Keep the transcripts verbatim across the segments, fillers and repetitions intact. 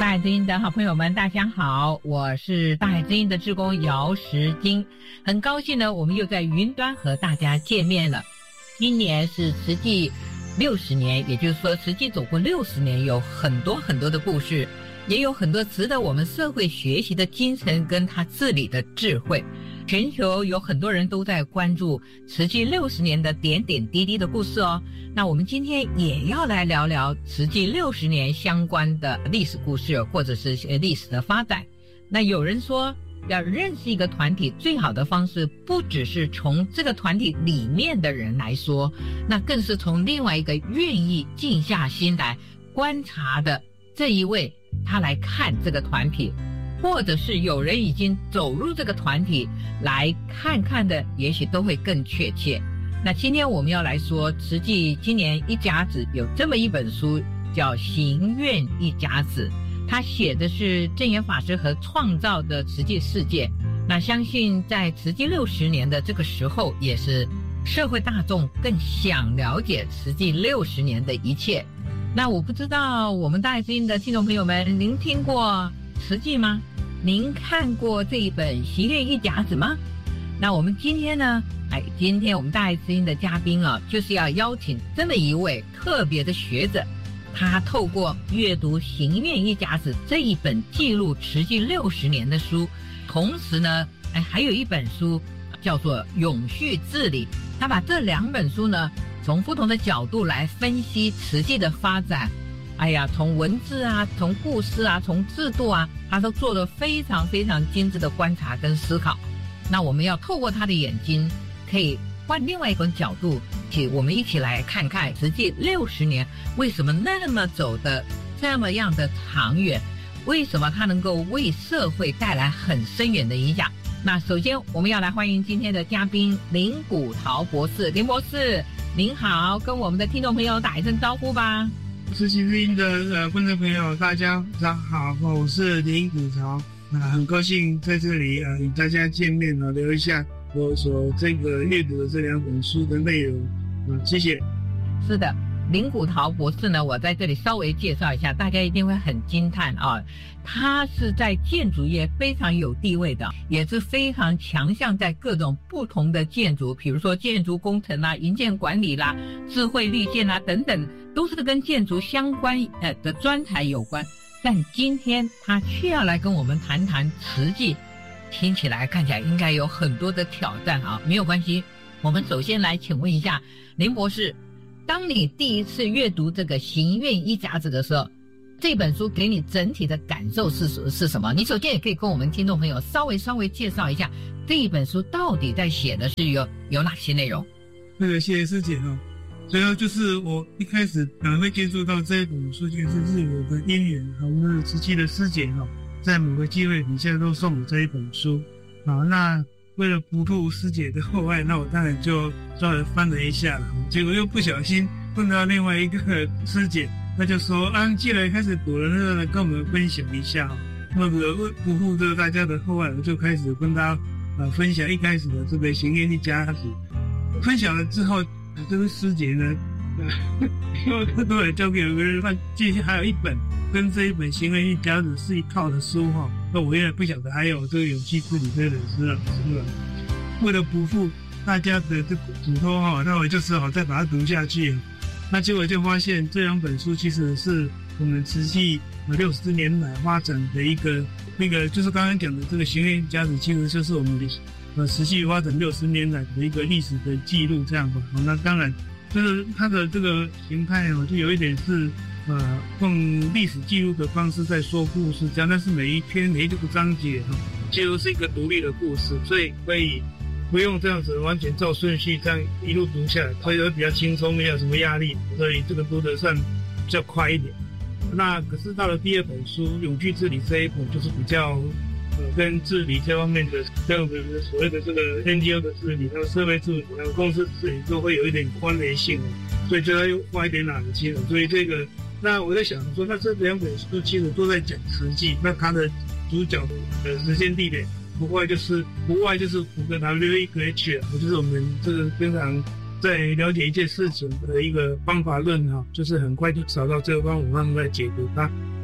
海之音的好朋友们，大家好，我是大海之音的志工姚时金，很高兴呢，我们又在云端和大家见面了。今年是慈济六十年，也就是说慈济走过六十年，有很多很多的故事，也有很多值得我们社会学习的精神跟他治理的智慧。全球有很多人都在关注慈济六十年的点点滴滴的故事哦。那我们今天也要来聊聊慈济六十年相关的历史故事，或者是历史的发展。那有人说，要认识一个团体最好的方式，不只是从这个团体里面的人来说，那更是从另外一个愿意静下心来观察的这一位，他来看这个团体，或者是有人已经走入这个团体来看看的，也许都会更确切。那今天我们要来说，慈济今年一甲子有这么一本书，叫《行愿一甲子》，他写的是证严法师和创造的慈济世界。那相信在慈济六十年的这个时候，也是社会大众更想了解慈济六十年的一切。那我不知道我们大爱之音的听众朋友们，您听过慈济吗？您看过这一本《行愿一甲子》吗？那我们今天呢，哎，今天我们大爱之音的嘉宾啊，就是要邀请这么一位特别的学者，他透过阅读《行愿一甲子》这一本记录慈济六十年的书，同时呢，哎，还有一本书叫做《永续治理》，他把这两本书呢，从不同的角度来分析慈济的发展。哎呀，从文字啊，从故事啊，从制度啊，他都做了非常非常精致的观察跟思考。那我们要透过他的眼睛，可以换另外一种角度，去我们一起来看看慈济六十年为什么那么走的这么样的长远，为什么它能够为社会带来很深远的影响。那首先我们要来欢迎今天的嘉宾林古陶博士。林博士您好，跟我们的听众朋友打一声招呼吧。 慈济之音的呃观众朋友大家早上好，我是林古陶，那、呃、很高兴在这里呃与大家见面了，聊一下我所这个阅读的这两本书的内容，啊、呃，谢谢。 是的，林古陶博士呢，我在这里稍微介绍一下，大家一定会很惊叹啊。他是在建筑业非常有地位的，也是非常强项在各种不同的建筑，比如说建筑工程啦、营建管理啦、智慧绿建啦等等，都是跟建筑相关呃的专才有关。但今天他却要来跟我们谈谈慈济，听起来看起来应该有很多的挑战啊。没有关系，我们首先来请问一下林博士，当你第一次阅读这个《行愿一甲子》的时候，这本书给你整体的感受是是什么？你首先也可以跟我们听众朋友稍微稍微介绍一下这一本书到底在写的是有有哪些内容。 那个谢谢师姐哦，主要就是我一开始可能会接触到这一本书，就是是有个因缘啊，我们慈济的师姐哈，在某个机会底下都送我这一本书啊，那为了不负师姐的厚爱，那我当然就稍微翻了一下了，结果又不小心碰到另外一个师姐，他就说啊，既然开始读了，那跟我们分享一下哈。那个不负这大家的厚爱，我就开始跟大家呃分享一开始的这个《行愿一甲子》。分享了之后，这个师姐呢，因为他都来交给有个人，那接下来还有一本跟这一本《行愿一甲子》是一套的书哈。那我原来不晓得还有这个永续治理这本书了，是吧？为了不负大家的这个嘱托哈，那我就只好再把它读下去。那结果就发现这两本书其实是我们慈济六十年来发展的一个那个，就是刚刚讲的这个《行愿一甲子》，其实就是我们的呃慈济发展六十年来的一个历史的记录，这样吧。好，那当然就是它的这个形态哦，就有一点是呃用历史记录的方式在说故事，这样，但是每一篇每一个章节哈，其实是一个独立的故事，所以可以不用这样子完全照顺序这样一路读下来，所以会比较轻松，没有什么压力，所以这个读得算比较快一点。那可是到了第二本书《永续治理》这一本，就是比较呃跟治理这方面的，跟我们所谓的这个 N G O 的治理，还有社会治理，还有公司治理，都会有一点关联性，所以就要用花一点脑筋了。所以这个，那我在想说，那这两本书其实都在讲慈济，那它的主角的时间地点不外就是不外就是符合 W E H， 就是我们这个经常在了解一件事情的一个方法论哈，就是很快就找到这个方法，慢慢来解读它。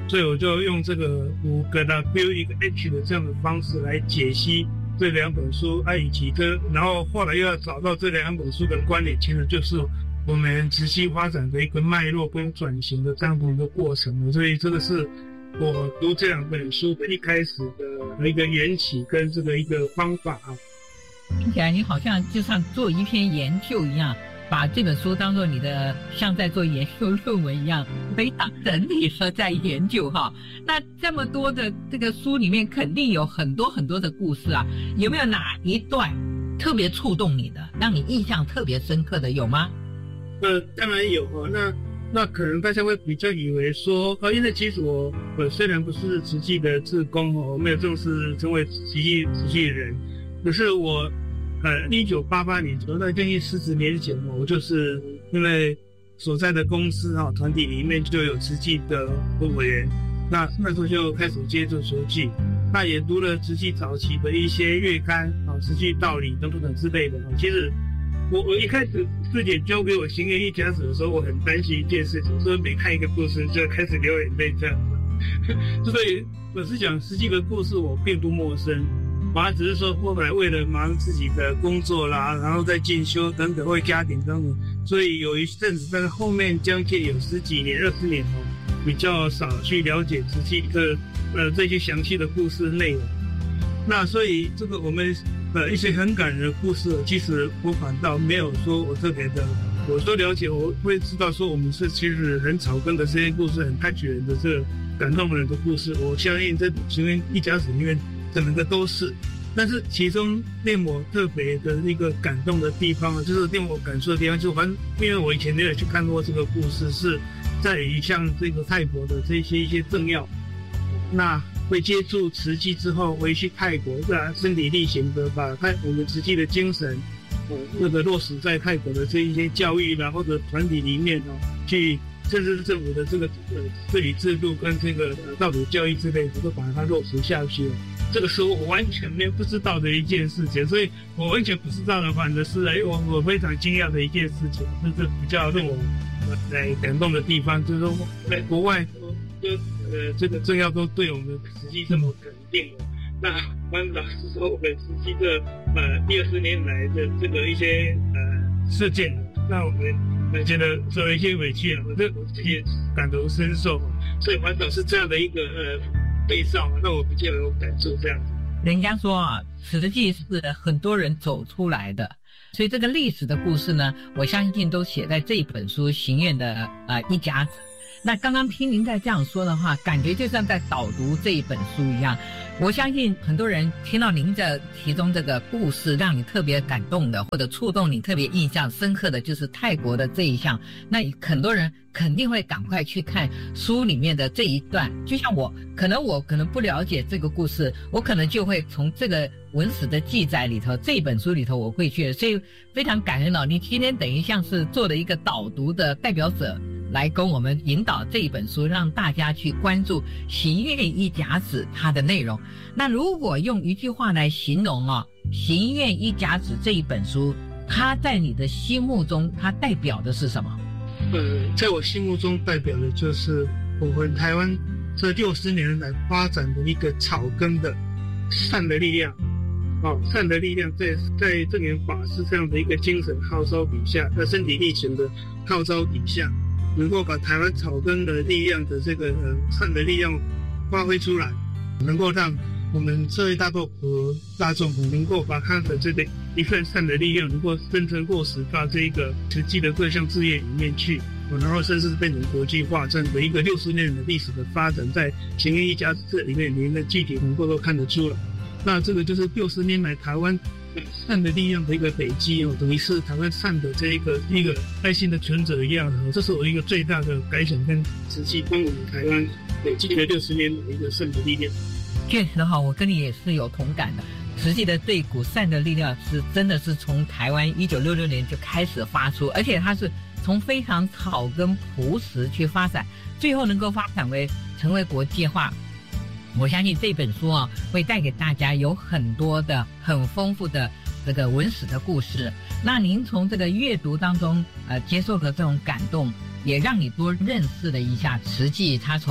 所以我就用这个五个 W 一个 H 的这样的方式来解析这两本书啊，以及这，然后后来又要找到这两本书的关联，其实就是我们慈济发展的一个脉络跟转型的这样的一个过程。所以这个是我读这两本书的一开始的一个缘起跟这个一个方法啊。 听起来你好像就像做一篇研究一样，把这本书当作你的像在做研究论文一样，非常整理了在研究哈。那这么多的这个书里面肯定有很多很多的故事啊，有没有哪一段特别触动你的，让你印象特别深刻的，有吗？ 呃，当然有哦。那那可能大家会比较以为说，呃，因为其实我我虽然不是慈济的志工哦，我没有正式成为慈济慈济人，可是我呃，一九八八年，那将近四十年前，我就是因为所在的公司哈团体里面就有慈济的委员，那那时候就开始接触慈济，那也读了慈济早期的一些月刊啊，慈济道理等等等之类的。其实我我一开始师姐交给我行愿一甲子的时候，我很担心一件事情，说每看一个故事就开始流眼泪这样子。所以我是讲慈济的故事我并不陌生。反而只是说后来为了忙自己的工作啦，然后再进修等等，为家庭等等，所以有一阵子，但是后面将近有十几年、二十年哦，比较少去了解慈济的呃这些详细的故事内容。那所以这个我们呃一些很感人的故事，其实我反倒没有说我特别的，我说了解，我会知道说我们是其实很草根的这些故事，很touch人的这个感动人的故事，我相信这行愿一甲子里面可能的都是，但是其中令我特别的一个感动的地方，就是令我感触的地方，就反正因为我以前没有去看过这个故事，是在于像这个泰国的这些一些政要，那会接触慈济之后回去泰国，那身体力行的把泰我们慈济的精神，呃，那个落实在泰国的这一些教育啦或者团体里面哦，去甚至是政府的这个呃治理制度跟这个呃道德教育之类的，都把它落实下去了。这个是我完全没有不知道的一件事情，所以我完全不知道的，反正是哎，我我非常惊讶的一件事情，这是比较让我呃感动的地方，就是说在国外就呃这个政要都对我们慈济这么肯定了，那反老实说，我们慈济这呃一二十年来的这个一些呃事件，让我们呃觉得受一些委屈了，我这我自己也感同身受，所以反倒是这样的一个呃。悲伤让我比较有感受，这样子。 人家说啊，慈济是很多人走出来的，所以这个历史的故事呢，我相信都写在这一本书《行愿的呃一甲子》。那刚刚听您在这样说的话，感觉就像在导读这一本书一样。我相信很多人听到您的其中这个故事，让你特别感动的，或者触动你特别印象深刻的，就是泰国的这一项。那很多人肯定会赶快去看书里面的这一段。就像我，可能我可能不了解这个故事，我可能就会从这个文史的记载里头，这本书里头我会去。所以非常感恩哦，你今天等于像是做了一个导读的代表者，来跟我们引导这一本书，让大家去关注《行愿一甲子》它的内容。那如果用一句话来形容啊，《行愿一甲子》这一本书，它在你的心目中，它代表的是什么？ 呃，在我心目中代表的就是我们台湾这六十年来发展的一个草根的善的力量。哦，善的力量在在正言法师这样的一个精神号召底下，在身体力行的号召底下，能够把台湾草根的力量的这个呃善的力量发挥出来，能够让我们社会大众和大众能够把他的这个一份善的力量能够真正落实到这个实际的各项事业里面去，然后甚至变成国际化这样的一个六十年的历史的发展，在行愿一甲子里面您的具体能够都看得出来。那这个就是六十年来台湾善的力量的一个累积哦，等于是台湾善的这一个一个爱心的存折一样，这是我一个最大的感想跟慈济帮我们台湾累积了六十年的一个善的力量。 确实哈，我跟你也是有同感的。慈济的这一股善的力量是真的是从台湾一九六六年就开始发出，而且它是从非常草根朴实去发展，最后能够发展为成为国际化。我相信这本书啊，会带给大家有很多的很丰富的这个文史的故事。那您从这个阅读当中呃接受的这种感动，也让你多认识了一下慈济，它从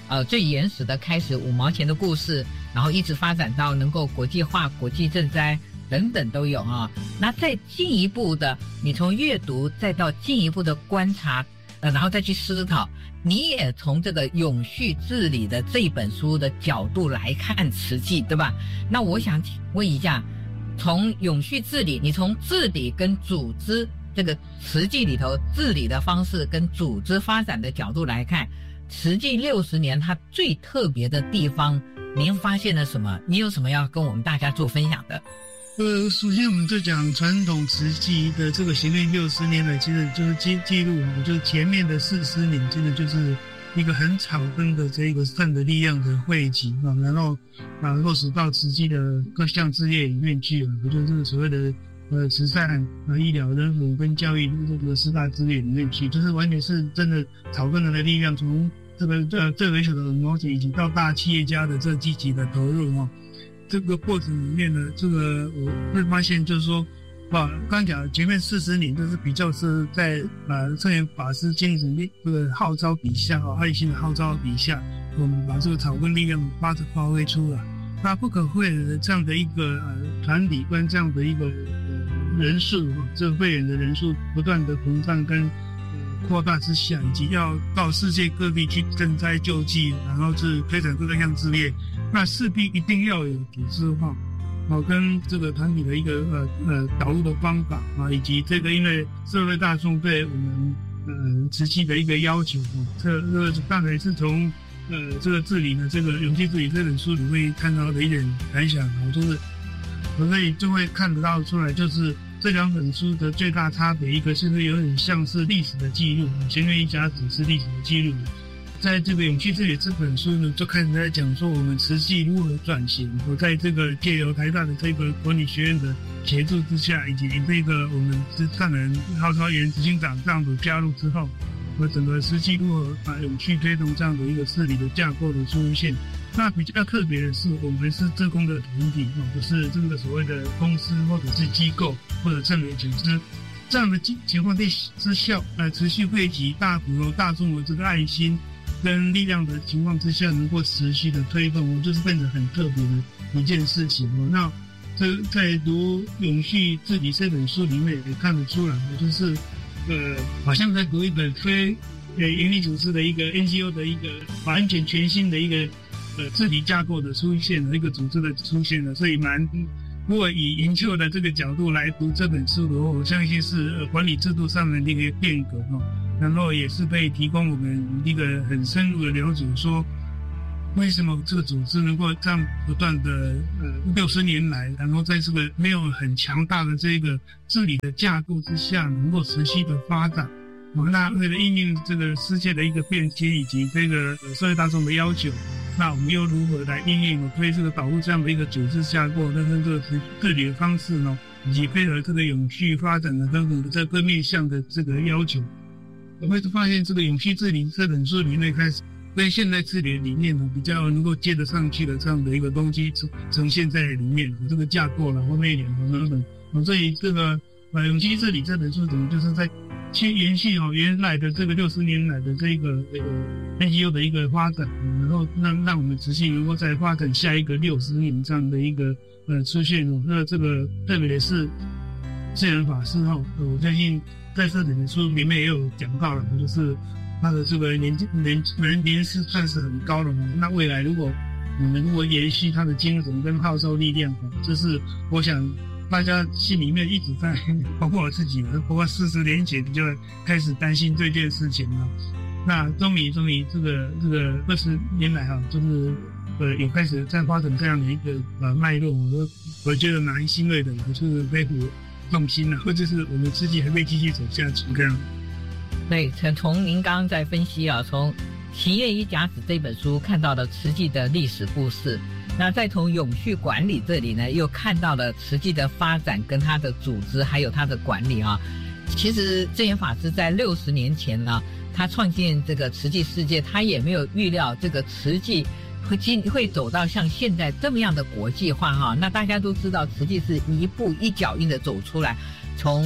呃最原始的开始五毛钱的故事，然后一直发展到能够国际化、国际赈灾等等都有啊。那再进一步的，你从阅读再到进一步的观察，呃，然后再去思考，你也从这个永续治理的这本书的角度来看慈济，对吧？那我想问一下，从永续治理，你从治理跟组织这个慈济里头治理的方式跟组织发展的角度来看，慈济六十年它最特别的地方，您发现了什么？你有什么要跟我们大家做分享的？ 呃，首先我们就讲传统慈济的这个行运六十年来，其实就是记记录，就是前面的四十年，真的就是一个很草根的这个善的力量的汇集啊，然后啊落实到慈济的各项事业里面去了，不就是所谓的呃慈善啊、医疗、人文跟教育这个四大资源里面去，就是完全是真的草根人的力量，从这个这最微小的毛钱以及到大企业家的这积极的投入啊。这个过程里面呢，这个我会发现就是说，啊，刚刚讲前面四十年就是比较是在啊圣严法师精神力这个号召底下啊，爱心的号召底下，我们把这个草根力量发发挥出来。那不可讳的这样的一个呃团体跟这样的一个呃人数，这个会员的人数不断的膨胀跟呃扩大之下，以及要到世界各地去赈灾救济，然后是推展各项事业。那势必一定要有组织化，好、哦、跟这个团体的一个呃呃导入的方法啊，以及这个因为社会大众对我们呃慈济的一个要求，哦、这这个当然是从呃这个治理的这个永续治理这本书里会看到的一点感想，哦，就是所以就会看得到出来，就是这两本书的最大差别，一个是有点像是历史的记录，前面一家只是历史的记录。在这个永续治理这本书呢，就开始在讲说我们慈济如何转型。我在这个借由台大的这个管理学院的协助之下，以及这个我们慈善人号召员执行长这样的加入之后，我整个慈济如何把永续推动这样的一个治理的架构的出现。那比较特别的是，我们是志工的团体，不是这个所谓的公司或者是机构或者正人组织。这样的情况之下，呃，持续汇集大普罗大众的这个爱心跟力量的情况之下，能够持续的推动，就是变成很特别的一件事情哦。那这在读《永续治理》这本书里面也看得出来，就是呃，好像在读一本非呃营利组织的一个 N G O 的一个完全全新的一个呃治理架构的出现了，一个组织的出现了，所以蛮。如果以研究的这个角度来读这本书的话，我相信是管理制度上的一个变革哦，然后也是可以提供我们一个很深入的了解，说为什么这个组织能够这样不断的呃六十年来，然后在这个没有很强大的这个治理的架构之下，能够持续的发展。哦，那为了应应这个世界的一个变迁以及这个社会大众的要求，那我们又如何来应应推这个导入这样的一个组织架构，但是这个治理的方式呢，以及配合这个永续发展的等等的这各面向的这个要求，我会发现这个永续治理这本书里面开始跟现代治理的理念呢比较能够接得上去的这样的一个东西呈现在里面，这个架构然后内容等等，所以这个呃永续治理这本书等于就是在去延续哦原来的这个六十年来的这个这个 N G O 的一个发展，然后让让我们持续能够再发展下一个六十年这样的一个呃出现哦。那这个特别是圣严法师哈，我相信在这本书里面也有讲到了，就是他的这个年年人年是算是很高了。那未来如果我们如果延续他的精神跟号召力量，就是我想。大家心里面一直在，包括我自己，包括四十年前就开始担心这件事情了。那终于，终于这个这个二十年来哈，就是呃也开始在发展这样的一个呃脉络。我我觉得蛮欣慰的，就是背负重心了，或者是我们自己还会继续走下去这样。 对，从您刚刚在分析啊，从《行愿一甲子》这本书看到了慈济的历史故事。那再从永续管理这里呢，又看到了慈济的发展跟它的组织还有它的管理啊。其实证严法师在六十年前呢，他创建这个慈济世界，他也没有预料这个慈济会进会走到像现在这么样的国际化哈。那大家都知道，慈济是一步一脚印的走出来，从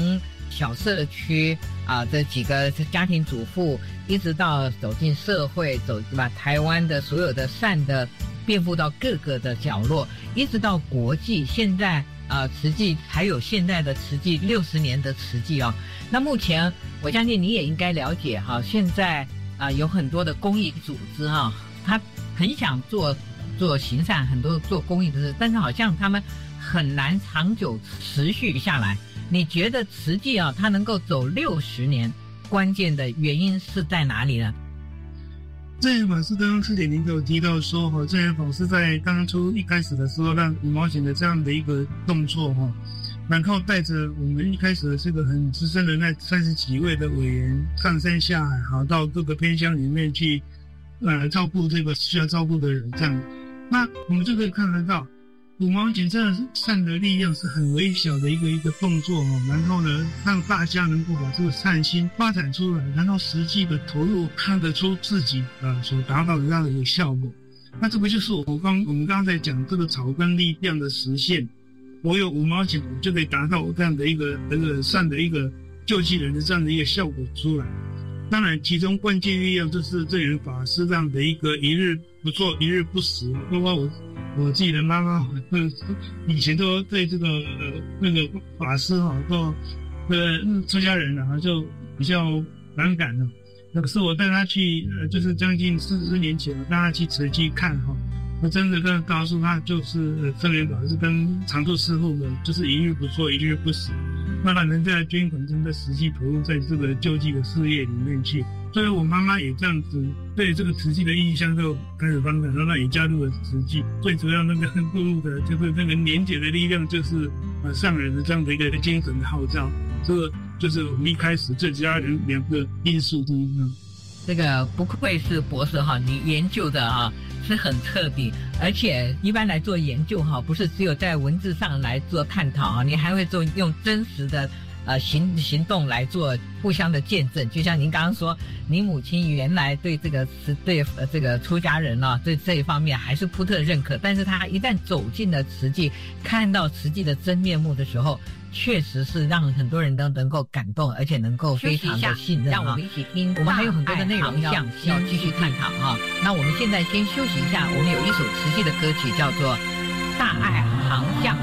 小社区啊，这几个家庭主妇，一直到走进社会，走把台湾的所有的善的遍布到各个的角落，一直到国际。现在啊，慈济还有现在的慈济六十年的慈济哦。那目前我相信你也应该了解哈，现在啊有很多的公益组织哈，他很想做做行善，很多做公益的事，但是好像他们很难长久持续下来。你觉得慈济啊，它能够走六十年，关键的原因是在哪里呢？ 正言法师刚刚师姐您有提到说哈，正言法师在当初一开始的时候，让五毛钱的这样的一个动作哈，然后带着我们一开始的这个很资深的那三十几位的委员上山下海，好到各个偏乡里面去，呃，照顾这个需要照顾的人这样。那我们就可以看得到，五毛钱真的是善的力量是很微小的一个一个动作哦，然后呢，让大家能够把这个善心发展出来，然后实际的投入，看得出自己呃所达到的这样的一个效果。那这个就是我刚我们刚刚在讲这个草根力量的实现。我有五毛钱，我就可以达到这样的一个这个善的一个救济人的这样的一个效果出来。当然，其中关键力量就是正言法师这样的一个一日不做一日不食，包括我我自己的妈妈，呃，以前都对这个呃那个法师哈，都呃出家人啊，就比较反感的。可是我带他去，呃，就是将近四十年前，我带他去慈济看哈。我真的跟他告诉他，就是正言法师跟常住师父们，就是一日不做，一日不食，让他能在捐款中，在实际投入在这个救济的事业里面去。所以我妈妈也这样子对这个慈济的印象就开始反感，让她也加入了慈济。最主要那个注入的就是那个年节的力量，就是呃上人的这样的一个精神的号召。这个就是我们一开始这家人两个因素之一。 这个不愧是博士哈，你研究的哈是很彻底，而且一般来做研究哈，不是只有在文字上来做探讨啊，你还会做用真实的呃行行动来做互相的见证。就像您刚刚说，你母亲原来对这个对呃这个出家人啊，对这一方面还是扑特认可，但是他一旦走进了慈济，看到慈济的真面目的时候，确实是让很多人都能够感动，而且能够非常的信任。让我们一起听，我们还有很多的内容要要继续探讨哈。那我们现在先休息一下，我们有一首慈济的歌曲叫做《大爱航向》。